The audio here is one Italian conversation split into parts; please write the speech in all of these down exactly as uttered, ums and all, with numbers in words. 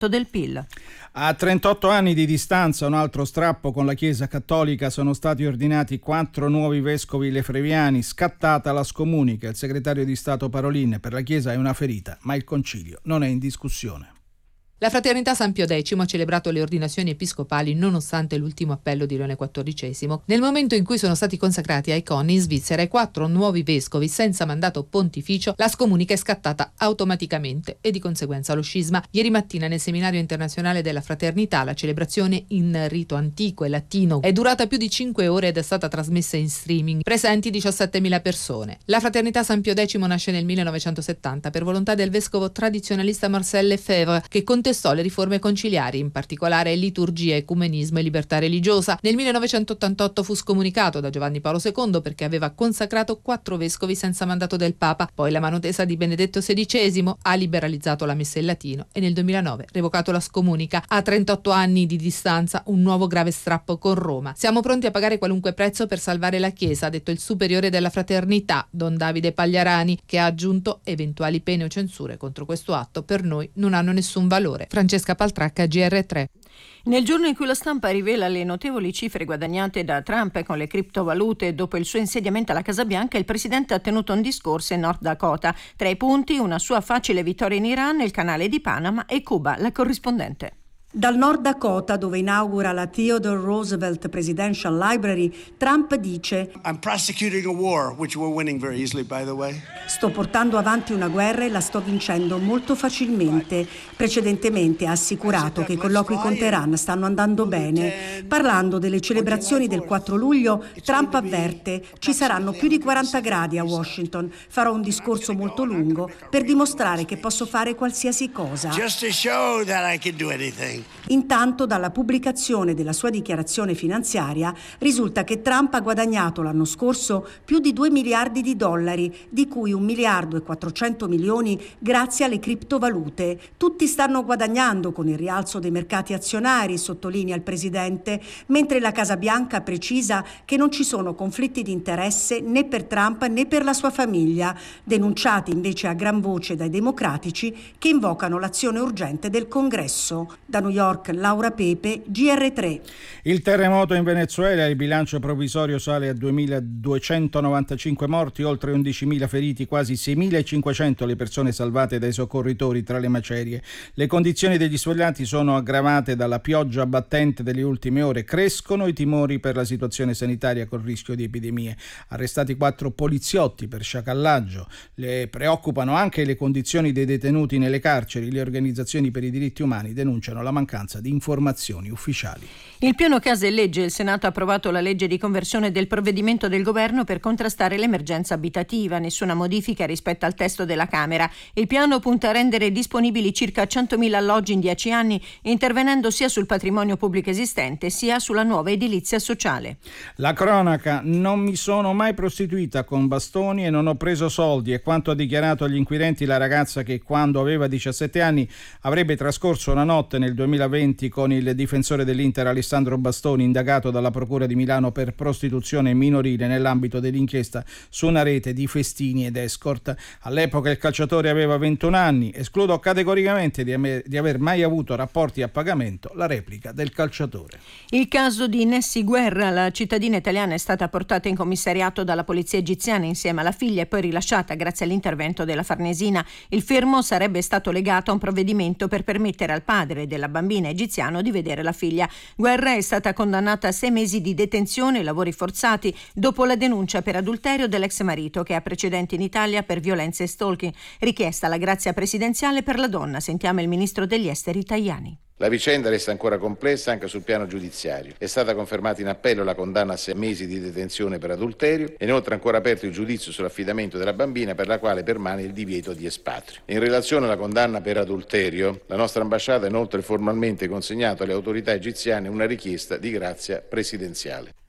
del P I L. A trentotto anni di distanza, un altro strappo con la Chiesa Cattolica, sono stati ordinati quattro nuovi vescovi lefreviani, scattata la scomunica. Il segretario di Stato Parolin: per la Chiesa è una ferita, ma il concilio non è in discussione. La Fraternità San Pio X ha celebrato le ordinazioni episcopali nonostante l'ultimo appello di Leone quattordicesimo. Nel momento in cui sono stati consacrati ai coni in Svizzera i quattro nuovi vescovi senza mandato pontificio, la scomunica è scattata automaticamente e di conseguenza lo scisma. Ieri mattina nel seminario internazionale della Fraternità la celebrazione in rito antico e latino è durata più di cinque ore ed è stata trasmessa in streaming. Presenti diciassettemila persone. La Fraternità San Pio X nasce nel millenovecentosettanta per volontà del vescovo tradizionalista Marcel Lefebvre, che contestò le riforme conciliari, in particolare liturgia, ecumenismo e libertà religiosa. Nel millenovecentottantotto fu scomunicato da Giovanni Paolo secondo perché aveva consacrato quattro vescovi senza mandato del Papa. Poi la mano tesa di Benedetto sedicesimo ha liberalizzato la messa in latino e nel duemilanove revocato la scomunica. A trentotto anni di distanza un nuovo grave strappo con Roma. Siamo pronti a pagare qualunque prezzo per salvare la Chiesa, ha detto il superiore della Fraternità, Don Davide Pagliarani, che ha aggiunto: eventuali pene o censure contro questo atto per noi non hanno nessun valore. Francesca Paltracca, G R tre. Nel giorno in cui la stampa rivela le notevoli cifre guadagnate da Trump con le criptovalute dopo il suo insediamento alla Casa Bianca, il presidente ha tenuto un discorso in North Dakota. Tra i punti, una sua facile vittoria in Iran, il canale di Panama e Cuba. La corrispondente. Dal North Dakota, dove inaugura la Theodore Roosevelt Presidential Library, Trump dice: I'm prosecuting a war, which we're winning very easily, by the way. Sto portando avanti una guerra e la sto vincendo molto facilmente. Precedentemente ha assicurato che i colloqui con Teheran stanno andando bene. Parlando delle celebrazioni del quattro luglio, Trump avverte: ci saranno più di quaranta gradi a Washington. Farò un discorso molto lungo per dimostrare che posso fare qualsiasi cosa. Just to show that I can do anything. Intanto, dalla pubblicazione della sua dichiarazione finanziaria risulta che Trump ha guadagnato l'anno scorso più di due miliardi di dollari, di cui un miliardo e quattrocento milioni grazie alle criptovalute. Tutti stanno guadagnando con il rialzo dei mercati azionari, sottolinea il presidente, mentre la Casa Bianca precisa che non ci sono conflitti di interesse né per Trump né per la sua famiglia, denunciati invece a gran voce dai democratici che invocano l'azione urgente del Congresso. Da New York, Laura Pepe, G R tre. Il terremoto in Venezuela, il bilancio provvisorio sale a duemiladuecentonovantacinque morti, oltre undicimila feriti, quasi seimilacinquecento le persone salvate dai soccorritori tra le macerie. Le condizioni degli sfollati sono aggravate dalla pioggia battente delle ultime ore. Crescono i timori per la situazione sanitaria col rischio di epidemie. Arrestati quattro poliziotti per sciacallaggio. Le preoccupano anche le condizioni dei detenuti nelle carceri. Le organizzazioni per i diritti umani denunciano la mancanza di informazioni ufficiali. Il piano casa e legge. Il Senato ha approvato la legge di conversione del provvedimento del governo per contrastare l'emergenza abitativa. Nessuna modifica rispetto al testo della Camera. Il piano punta a rendere disponibili circa centomila alloggi in dieci anni, intervenendo sia sul patrimonio pubblico esistente sia sulla nuova edilizia sociale. La cronaca: non mi sono mai prostituita con bastoni e non ho preso soldi, è quanto ha dichiarato agli inquirenti la ragazza che, quando aveva diciassette anni, avrebbe trascorso una notte nel duemilaventi con il difensore dell'Inter Alessandro Bastoni, indagato dalla Procura di Milano per prostituzione minorile nell'ambito dell'inchiesta su una rete di festini ed escort. All'epoca il calciatore aveva ventuno anni. Escludo categoricamente di, am- di aver mai avuto rapporti a pagamento, la replica del calciatore. Il caso di Nessi Guerra. La cittadina italiana è stata portata in commissariato dalla polizia egiziana insieme alla figlia e poi rilasciata grazie all'intervento della Farnesina. Il fermo sarebbe stato legato a un provvedimento per permettere al padre della bambina egiziano di vedere la figlia. Guerra è stata condannata a sei mesi di detenzione e lavori forzati dopo la denuncia per adulterio dell'ex marito, che ha precedenti in Italia per violenze e stalking. Richiesta la grazia presidenziale per la donna. Sentiamo il ministro degli esteri Tajani. La vicenda resta ancora complessa anche sul piano giudiziario. È stata confermata in appello la condanna a sei mesi di detenzione per adulterio e inoltre ancora aperto il giudizio sull'affidamento della bambina, per la quale permane il divieto di espatrio. In relazione alla condanna per adulterio, la nostra ambasciata ha inoltre formalmente consegnato alle autorità egiziane una richiesta di grazia presidenziale.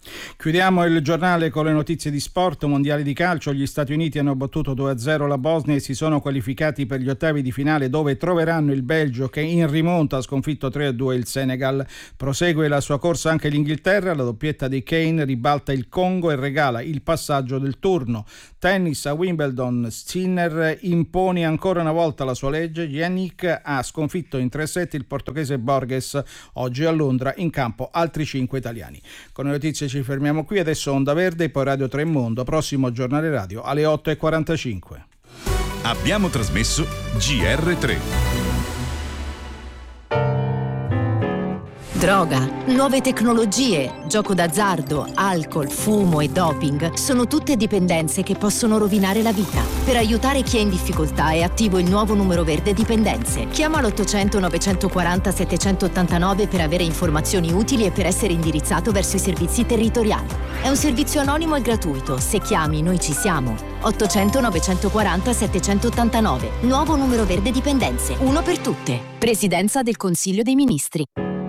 Chiudiamo il giornale con le notizie di sport. Mondiali di calcio, gli Stati Uniti hanno battuto due a zero la Bosnia e si sono qualificati per gli ottavi di finale, dove troveranno il Belgio, che in rimonta ha sconfitto tre a due il Senegal. Prosegue la sua corsa anche l'Inghilterra, la doppietta di Kane ribalta il Congo e regala il passaggio del turno. Tennis a Wimbledon, Sinner impone ancora una volta la sua legge, Yannick ha sconfitto in tre set il portoghese Borges. Oggi a Londra in campo altri cinque italiani. Con le notizie ci fermiamo qui, adesso Onda Verde, poi Radio tre Mondo, prossimo giornale radio alle otto e quarantacinque. Abbiamo trasmesso G R tre. Droga, nuove tecnologie, gioco d'azzardo, alcol, fumo e doping sono tutte dipendenze che possono rovinare la vita. Per aiutare chi è in difficoltà è attivo il nuovo numero verde Dipendenze. Chiama l'ottocento novecentoquaranta settecentottantanove per avere informazioni utili e per essere indirizzato verso i servizi territoriali. È un servizio anonimo e gratuito. Se chiami, noi ci siamo. ottocento novecentoquaranta settecentottantanove. Nuovo numero verde Dipendenze. Uno per tutte. Presidenza del Consiglio dei Ministri.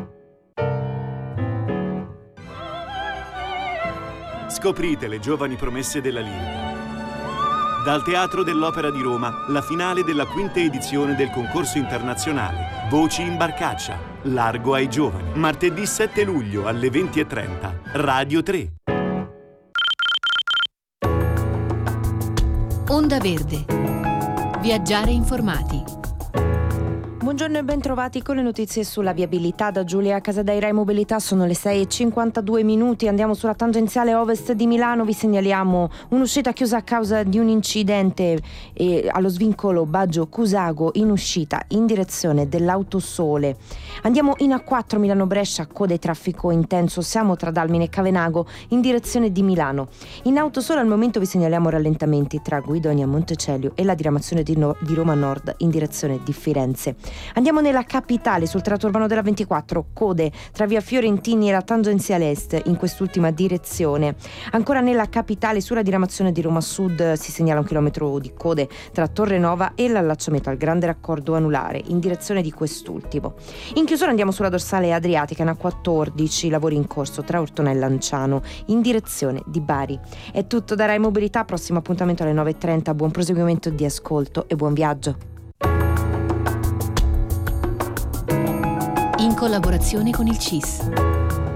Scoprite le giovani promesse della lirica. Dal Teatro dell'Opera di Roma, la finale della quinta edizione del concorso internazionale Voci in Barcaccia, Largo ai giovani. Martedì sette luglio alle venti e trenta, Radio tre. Onda Verde. Viaggiare informati. Buongiorno e ben trovati con le notizie sulla viabilità. Da Giulia Casadei, Rai Mobilità, sono le sei e cinquantadue minuti. Andiamo sulla tangenziale ovest di Milano. Vi segnaliamo un'uscita chiusa a causa di un incidente eh, allo svincolo Baggio-Cusago, in uscita in direzione dell'Autosole. Andiamo in A quattro Milano-Brescia, code traffico intenso. Siamo tra Dalmine e Cavenago in direzione di Milano. In Autosole al momento vi segnaliamo rallentamenti tra Guidonia Montecelio e la diramazione di, no- di Roma Nord in direzione di Firenze. Andiamo nella capitale, sul tratto urbano della ventiquattro, code tra via Fiorentini e la tangenziale est in quest'ultima direzione. Ancora nella capitale, sulla diramazione di Roma Sud si segnala un chilometro di code tra Torre Nova e l'allacciamento al grande raccordo anulare in direzione di quest'ultimo. In chiusura andiamo sulla dorsale adriatica, in A quattordici, lavori in corso tra Ortona e Lanciano in direzione di Bari. È tutto da Rai Mobilità, prossimo appuntamento alle nove e trenta. Buon proseguimento di ascolto e buon viaggio. In collaborazione con il C I S.